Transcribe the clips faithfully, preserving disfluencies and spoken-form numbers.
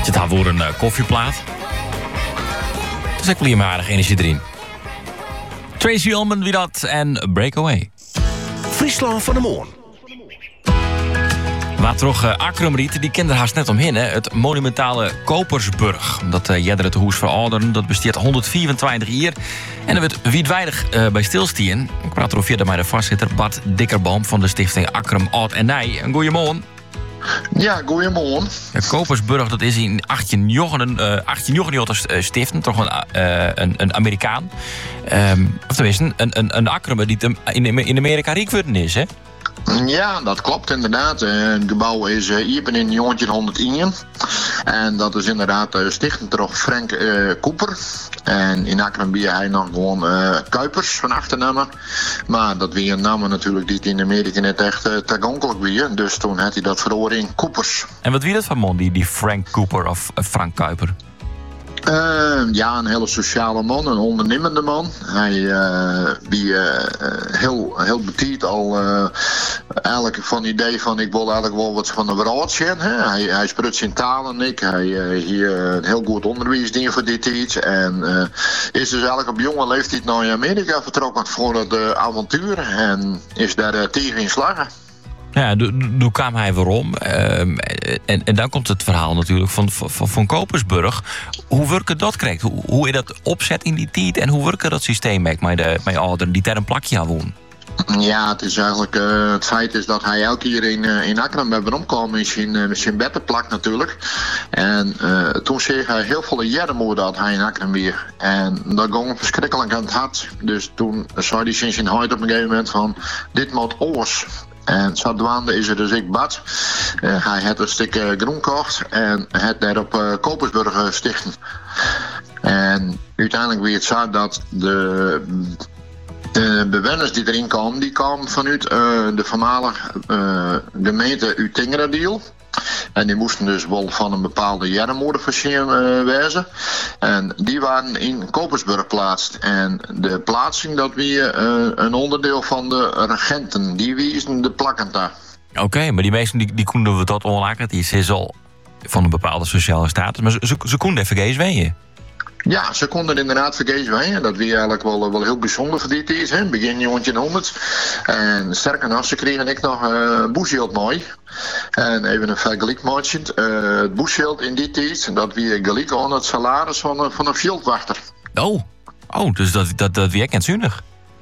Zit daar voor een uh, koffieplaat. Dat is ook wel hier aardig energie erin. Tracy Ullman wie dat en Breakaway. Friesland van de Moon. Waar toch uh, Akkerumriet, die kende haast net omheen, hè? Het monumentale Kopersburg. Dat uh, Jedder het hoes verouderen, dat besteedt honderdvierentwintig jaar. En er wordt wijdwijdig uh, bij stilstien. Ik praat erover verder met de voorzitter Bart Dikkerboom van de stichting Akkerum Oud en Nij. Een goeiemorgen. Ja, goeiemorgen. Ja, Kopersburg, dat is in achttien negenennegentig uh, stiften, toch een, uh, een, een Amerikaan. Um, of tenminste, een, een, een Akkerum die in, in Amerika rijk geworden is, hè? Ja, dat klopt inderdaad. Het gebouw is hier in negentienhonderdéén. En dat is inderdaad uh, stichtend toch Frank uh, Cooper. En in Akkerum ben hij nog gewoon uh, Kuipers van achternamen. Maar dat weer een naam natuurlijk die in Amerika net echt uh, toegankelijk weer. Dus toen had hij dat verloren in Coopers. En wat wie dat van man, die, die Frank Cooper of uh, Frank Kuiper? Uh, ja, een hele sociale man, een ondernemende man. Hij uh, die uh, heel, heel betiet al uh, eigenlijk van het idee van ik wil eigenlijk wel wat van de wereld zien. Hè? Hij, hij spreekt zijn talen, ik. Hij uh, hier een heel goed onderwijs dient voor dit iets. En uh, is dus eigenlijk op jonge leeftijd naar Amerika vertrokken voor het uh, avontuur. En is daar uh, tegen in slagen. Ja, toen kwam hij weer om. Uh, en, en dan komt het verhaal natuurlijk van, van, van Kopersburg. Hoe werkt dat krijgt? Hoe, hoe je dat opzet in die tijd en hoe werkt dat systeem met de met ouderen die daar een plakje aan wonen? Ja, het is eigenlijk uh, het feit is dat hij elke keer in, uh, in Akkerum bij omkwam met zijn, uh, met zijn beddenplak natuurlijk. En uh, toen zei hij heel veel jaren dat hij in Akkerum weer. En dat ging hem verschrikkelijk aan het hart. Dus toen zei hij sinds zijn huid op een gegeven moment van dit moet oors. En zo dwaande is er dus ik bad. Uh, hij had een stuk uh, groen gekocht en het daar op uh, Kopersburg uh, stichten. En uiteindelijk weer het zo dat de, de bewoners die erin kwamen, die kwamen vanuit uh, de voormalige uh, gemeente Utingeradiel. En die moesten dus wel van een bepaalde jernmoeder voorzien uh, wezen. En die waren in Kopersburg geplaatst. En de plaatsing, dat weer uh, een onderdeel van de regenten. Die wiezen de plakken daar. Oké, okay, maar die mensen die, die konden we dat onlaken. Die is al van een bepaalde sociale status. Maar ze, ze, ze konden even geest ween. Ja, ze konden inderdaad vergezen wij. Dat was eigenlijk wel, wel heel bijzonder voor dit is. Hè? Begin negentienhonderd. En sterker nog, ze kregen ik nog een uh, boeschild mooi. En even een vergelijkmaatje. Uh, het boeschild in die tijd, dat was gelijk aan het salaris van, van een veldwachter. Oh, oh dus dat, dat, dat weer kenzunig.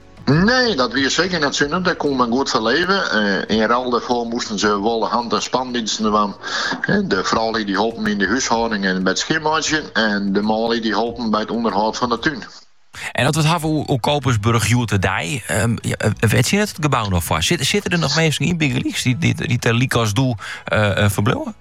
Nee, dat weer zeker niet zo. Daar kon men goed van leven. Uh, in ruil daarvoor moesten ze wel hand- en spandiensten doen. De vrouwen die hielpen in de huishouding en bij het schimmaatje. En de mannen die hielpen bij het onderhoud van de tuin. En dat we het hebben hoe Kopersburg Julte Dij. Um, ja, weet je het gebouw nog vast? Zitten, zitten er nog mensen in Bigelieks die, die, die ter Likas doel uh, uh, verbleven?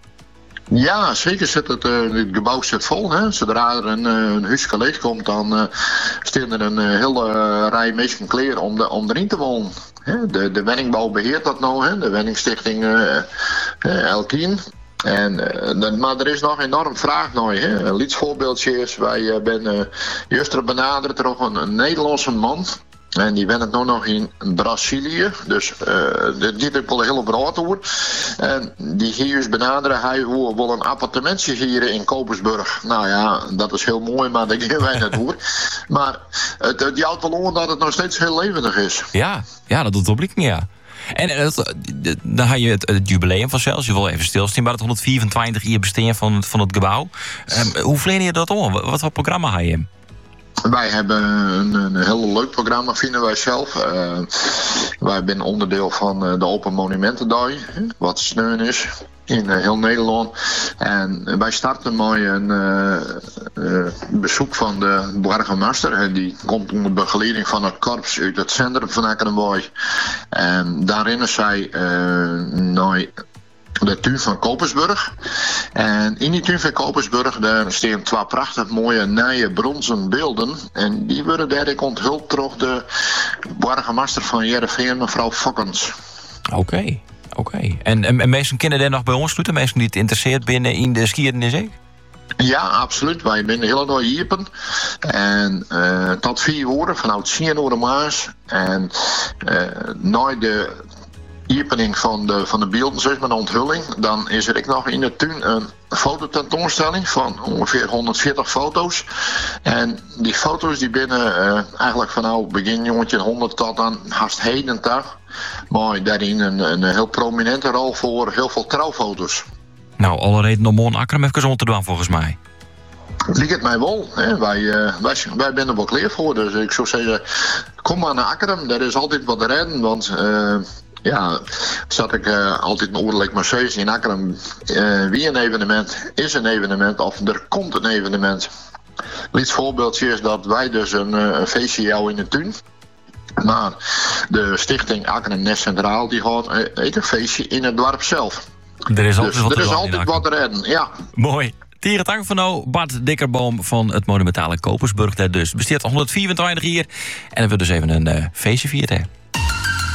Ja, zeker zit het, uh, het gebouw zit vol. Hè. Zodra er een, uh, een huis leeg komt, dan uh, staan er een uh, hele uh, rij mensen klaar om, de, om erin te wonen. Hè. De, de wenningbouw beheert dat nou, hè. De wenningstichting uh, uh, Elkien. En, uh, maar er is nog enorm vraag naar. Hè. Een lietsvoorbeeldje is, wij uh, ben uh, juist benaderd door een, een Nederlandse man. En die bent nu nog in Brazilië. Dus uh, dit heb ik wel een hele brood over. En die hier is benaderen. Hij wil wel een appartementje hier in Kopersburg. Nou ja, dat is heel mooi, maar daar gaan wij net door. Maar het, het jouwt wel om dat het nog steeds heel levendig is. Ja, ja dat doet oplicht niet, ja. En dat, dan had je het, het jubileum van zelfs. Je wil even stilstaan bij het honderdvierentwintig jaar bestaan van, van het gebouw. Um, hoe vleer je dat om? Wat voor programma had je? Wij hebben een, een heel leuk programma, vinden wij zelf. Uh, wij zijn onderdeel van uh, de Open Monumentendag, wat steun is in uh, heel Nederland. En wij starten met een uh, uh, bezoek van de burgemeester. En die komt onder begeleiding van het korps uit het centrum van Akkerum. En daarin is zij uh, naar de tuin van Kopersburg. En in die tuin van Kopersburg daar staan twee prachtig mooie nieuwe bronzen beelden. En die worden daar onthuld door de burgemeester van Heerenveen, mevrouw Fokkens. Oké, okay, oké. Okay. En, en, en mensen kennen daar nog bij ons sluiten? Mensen die het interesseert binnen in de skiernis, ik? Ja, absoluut. Wij zijn heel nooit hierpen. En uh, tot vier uur, vanuit tien uur maas. En uh, na de opening van de, van de beelden, zeg maar de onthulling. Dan is er ook nog in de tuin een fototentoonstelling van ongeveer honderdveertig foto's. En die foto's die binnen uh, eigenlijk van nou begin jongetje honderd tot aan haast heden dag. Maar daarin een, een heel prominente rol voor heel veel trouwfoto's. Nou, alle reden om Moon Akkerum even om te doen volgens mij. Liegt het mij wel. Hè? Wij, uh, wij, wij zijn er wel klaar voor. Dus ik zou zeggen, kom maar naar Akkerum. Er is altijd wat te redden. Want uh, ja, zat ik uh, altijd een oorlijk maar zeus in Akkerum. Uh, wie een evenement is een evenement of er komt een evenement. Liet voorbeeldje is dat wij dus een, uh, een feestje jou in de tuin. Maar de stichting Akkerum Nest Centraal die houdt uh, een feestje in het dorp zelf. Er is altijd dus wat er te is doen altijd wat te redden, ja. Mooi. Tieren dank van nou, Bart Dikkerboom van het monumentale Kopersburg. Dat dus besteedt honderdvierentwintig hier. En dan wil dus even een uh, feestje vieren.